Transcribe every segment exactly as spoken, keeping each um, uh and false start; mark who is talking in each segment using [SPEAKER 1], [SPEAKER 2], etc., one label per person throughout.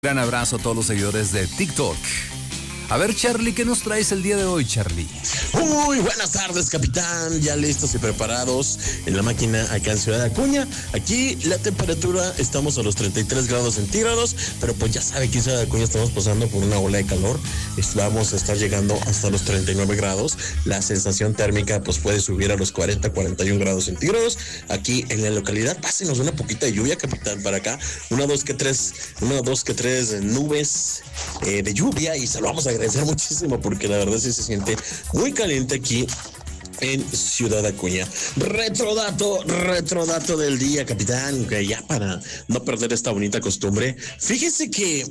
[SPEAKER 1] Gran abrazo a todos los seguidores de TikTok. A ver, Charlie, ¿qué nos traes el día de hoy, Charlie?
[SPEAKER 2] Muy buenas tardes, capitán. Ya listos y preparados en la máquina acá en Ciudad de Acuña. Aquí la temperatura, estamos a los treinta y tres grados centígrados, pero pues ya sabe que en Ciudad de Acuña estamos pasando por una ola de calor. Vamos a estar llegando hasta los treinta y nueve grados. La sensación térmica pues puede subir a los cuarenta, cuarenta y uno grados centígrados. Aquí en la localidad, pásenos una poquita de lluvia, capitán, para acá. Una, dos, que tres, una, dos, que tres nubes eh, de lluvia, y se lo vamos a agradecer muchísimo porque la verdad sí se siente muy caliente aquí en Ciudad Acuña. Retrodato, retrodato del día, capitán, que ya para no perder esta bonita costumbre. Fíjese que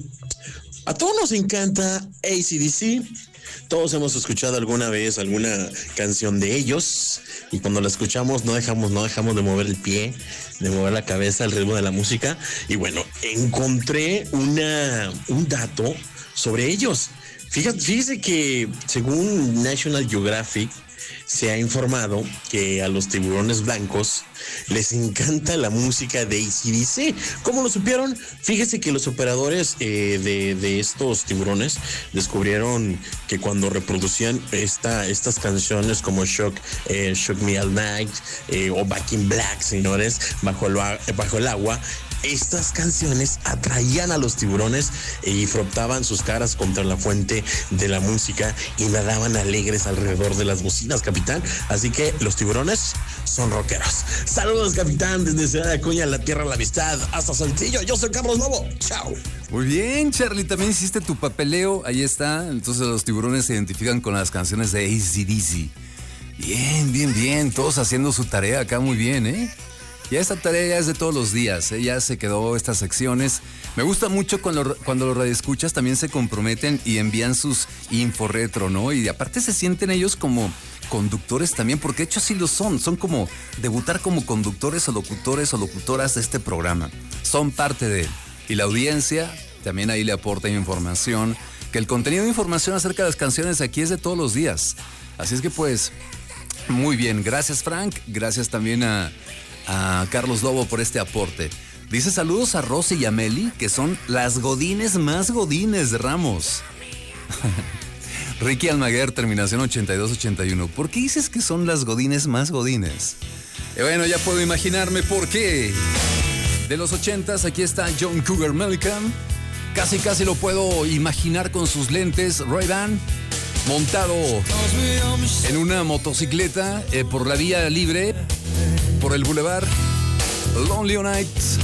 [SPEAKER 2] a todos nos encanta A C D C. Todos hemos escuchado alguna vez alguna canción de ellos, y cuando la escuchamos no dejamos, no dejamos de mover el pie, de mover la cabeza al ritmo de la música. Y bueno, encontré una, un dato sobre ellos. Fíjate, fíjese que según National Geographic se ha informado que a los tiburones blancos les encanta la música de A C D C. ¿Cómo lo supieron? Fíjese que los operadores eh, de, de estos tiburones descubrieron que cuando reproducían esta, estas canciones como Shock, eh, Shock Me All Night eh, o Back in Black, señores, bajo el, bajo el agua, estas canciones atraían a los tiburones y frotaban sus caras contra la fuente de la música y nadaban alegres alrededor de las bocinas, capitán. Así que los tiburones son rockeros. Saludos, capitán, desde Ciudad de Acuña, la tierra de la amistad, hasta Saltillo. Yo soy Carlos Lobo. Chao.
[SPEAKER 1] Muy bien, Charlie, también hiciste tu papeleo. Ahí está. Entonces los tiburones se identifican con las canciones de A C D C. Bien, bien, bien. Todos haciendo su tarea acá muy bien, ¿eh? Ya esta tarea ya es de todos los días, ¿eh? Ya se quedó estas secciones. Me gusta mucho cuando, cuando los radioescuchas también se comprometen y envían sus info retro, ¿no? Y aparte se sienten ellos como conductores también, porque de hecho sí lo son. Son como debutar como conductores o locutores o locutoras de este programa. Son parte de él. Y la audiencia también ahí le aporta información, que el contenido de información acerca de las canciones aquí es de todos los días. Así es que pues, muy bien. Gracias, Frank. Gracias también a... a Carlos Lobo por este aporte. Dice saludos a Rosy y a Meli, que son las godines más godines de Ramos. Ricky Almaguer, terminación ochenta y dos ochenta y uno. ¿Por qué dices que son las godines más godines? Y bueno, ya puedo imaginarme por qué. De los ochentas, aquí está John Cougar Mellencamp. Casi casi lo puedo imaginar con sus lentes Ray-Ban, montado en una motocicleta eh, por la vía libre, por el Boulevard Lonely Nights.